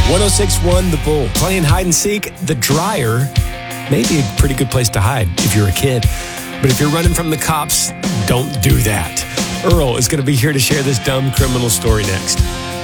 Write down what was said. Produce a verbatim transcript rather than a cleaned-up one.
one oh six point one The Bull. Playing hide and seek, the dryer may be a pretty good place to hide if you're a kid. But if you're running from the cops, don't do that. Earl is going to be here to share this dumb criminal story next.